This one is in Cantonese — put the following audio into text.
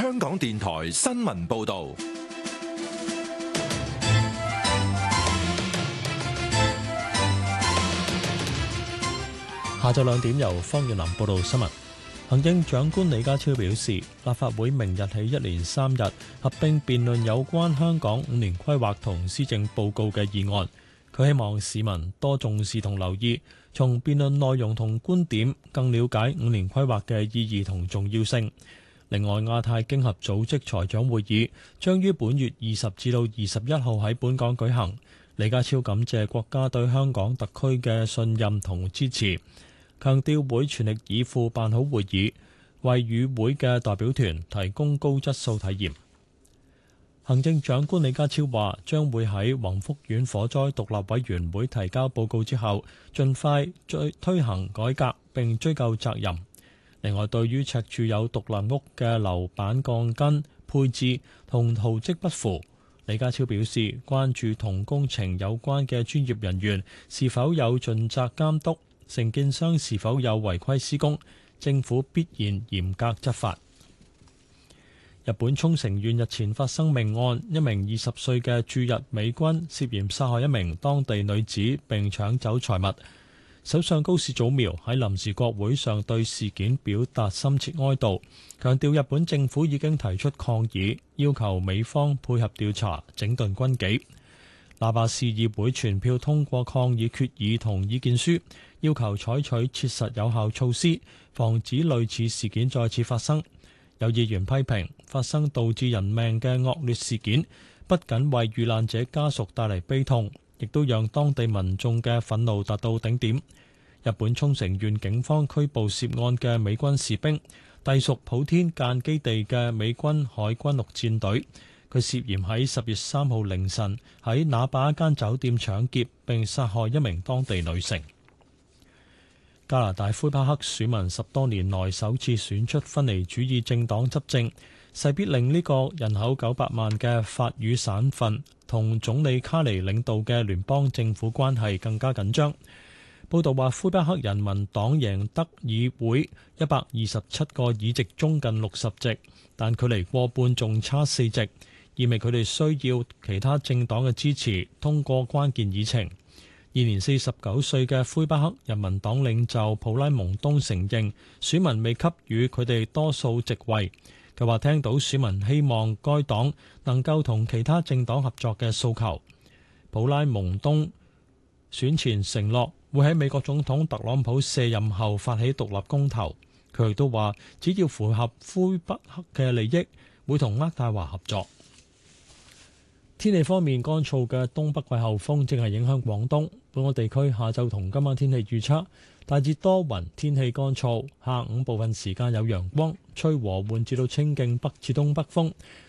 香港電台新聞報道。 下晝2點由方月林報道新聞。行政長官李家超表示，立法會明日起1連3日合併辯論有關香港5年規劃同施政報告嘅議案。佢希望市民多重視同留意，從辯論內容同觀點更了解5年規劃嘅意義同重要性。另外，亞太經合組織財長會議將於本月20至到21號喺本港舉行。李家超感謝國家對香港特區嘅信任同支持，強調會全力以赴辦好會議，為與會嘅代表團提供高質素體驗。行政長官李家超話，將會喺宏福苑火災獨立委員會提交報告之後，盡快推行改革並追究責任。另外，對於赤柱有獨立屋嘅樓板鋼筋配置同圖則不符，李家超表示關注同工程有關嘅專業人員是否有盡責監督，承建商是否有違規施工，政府必然嚴格執法。日本沖繩縣日前發生命案，一名20歲嘅駐日美軍涉嫌殺害一名當地女子並搶走財物。首相高市早苗喺臨時國會上對事件表達深切哀悼，強調日本政府已經提出抗議，要求美方配合調查，整頓軍紀。那霸市議會全票通過抗議決議同意見書，要求採取切實有效措施，防止類似事件再次發生。有議員批評發生導致人命嘅惡劣事件，不僅為遇難者家屬帶嚟悲痛，亦都讓當地民眾嘅憤怒達到頂點。日本沖繩縣警方拘捕涉案嘅美軍士兵，隸屬普天間基地嘅美軍海軍陸戰隊。佢涉嫌喺10月3號凌晨喺那霸一間酒店搶劫並殺害一名當地女性。加拿大魁北克選民10多年來首次選出分離主義政黨執政，勢必令呢個人口900萬嘅法語省份同總理卡尼領導嘅聯邦政府關係更加緊張。報道話，魁北克人民黨贏得議會127個議席中近60席，但距離過半仲差4席，意味佢哋需要其他政黨嘅支持通過關鍵議程。現年49歲嘅魁北克人民黨領袖普拉蒙東承認選民未給予佢哋多數席位。佢話聽到選民希望該黨能夠同其他政黨合作嘅訴求。普拉蒙東選前承諾會喺美國總統特朗普卸任後發起獨立公投。佢亦都話只要符合魁北克嘅利益，會同渥太華合作。天氣方面，乾燥嘅東北季候風正係影響廣東。本港地區下晝同今晚天氣預測大致多雲，天氣乾燥，下午部分時間有陽光，吹和緩至到清勁北至東北風。